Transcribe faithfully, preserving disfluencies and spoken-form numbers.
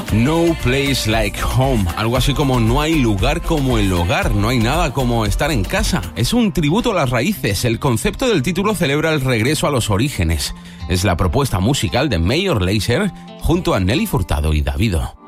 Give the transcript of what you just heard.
No place like home, algo así como no hay lugar como el hogar, no hay nada como estar en casa. Es un tributo a las raíces, el concepto del título celebra el regreso a los orígenes. Es la propuesta musical de Major Lazer junto a Nelly Furtado y Davido.